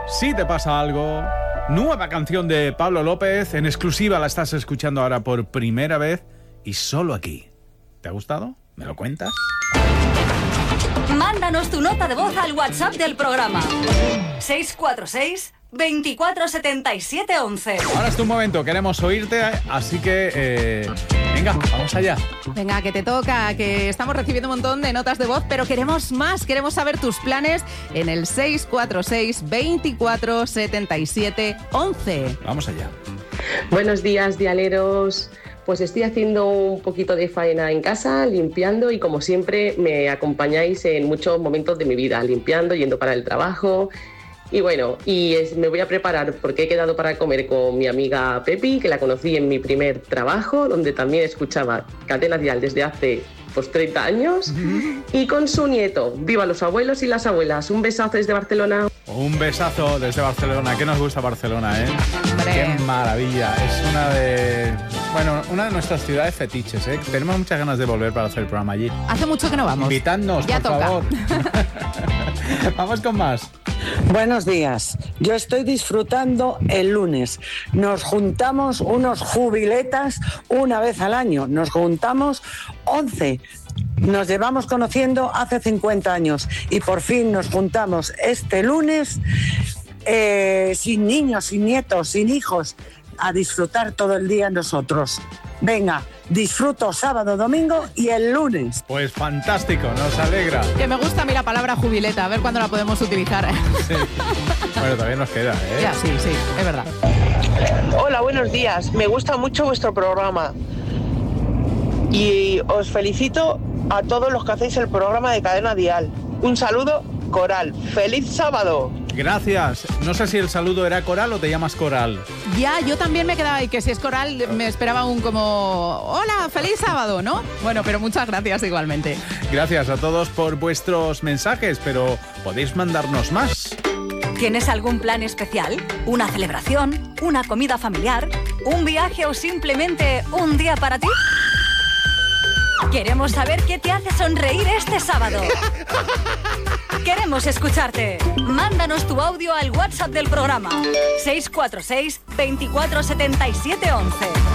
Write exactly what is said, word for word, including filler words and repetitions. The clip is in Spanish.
Si te pasa algo, nueva canción de Pablo López, en exclusiva la estás escuchando ahora por primera vez y solo aquí. ¿Te ha gustado? ¿Me lo cuentas? Mándanos tu nota de voz al WhatsApp del programa seis cuatro seis, veinticuatro setenta y siete once. Ahora es tu momento, queremos oírte, así que eh, venga, vamos allá. Venga, que te toca, que estamos recibiendo un montón de notas de voz, pero queremos más, queremos saber tus planes en el seis cuatro seis, veinticuatro setenta y siete once. Vamos allá. Buenos días, dialeros. Pues estoy haciendo un poquito de faena en casa, limpiando, y como siempre me acompañáis en muchos momentos de mi vida, limpiando, yendo para el trabajo. Y bueno, y es, me voy a preparar porque he quedado para comer con mi amiga Pepi, que la conocí en mi primer trabajo, donde también escuchaba Cadena Dial desde hace pues treinta años, uh-huh. y con su nieto. ¡Viva los abuelos y las abuelas! Un besazo desde Barcelona. Un besazo desde Barcelona. ¿Qué nos gusta Barcelona, eh? Hombre. ¡Qué maravilla! Es una de... Bueno, una de nuestras ciudades fetiches, ¿eh? Tenemos muchas ganas de volver para hacer el programa allí. Hace mucho que no vamos. Invitadnos, ya por toca. favor. Vamos con más. Buenos días. Yo estoy disfrutando el lunes. Nos juntamos unos jubiletas una vez al año. Nos juntamos once. Nos llevamos conociendo hace cincuenta años y por fin nos juntamos este lunes eh, sin niños, sin nietos, sin hijos, a disfrutar todo el día nosotros. Venga, disfruto sábado, domingo y el lunes. Pues fantástico, nos alegra. Que me gusta a mí la palabra jubileta, a ver cuándo la podemos utilizar. Sí. Bueno, todavía nos queda, ¿eh? Ya, sí, sí, es verdad. Hola, buenos días. Me gusta mucho vuestro programa. Y os felicito a todos los que hacéis el programa de Cadena Dial. Un saludo, Coral. ¡Feliz sábado! Gracias. No sé si el saludo era Coral o te llamas Coral. Ya, yo también me quedaba, y que si es Coral me esperaba un como, hola, feliz sábado, ¿no? Bueno, pero muchas gracias igualmente. Gracias a todos por vuestros mensajes, pero podéis mandarnos más. ¿Tienes algún plan especial? ¿Una celebración? ¿Una comida familiar? ¿Un viaje o simplemente un día para ti? Queremos saber qué te hace sonreír este sábado. Queremos escucharte. Mándanos tu audio al WhatsApp del programa seis cuatro seis, veinticuatro setenta y siete once.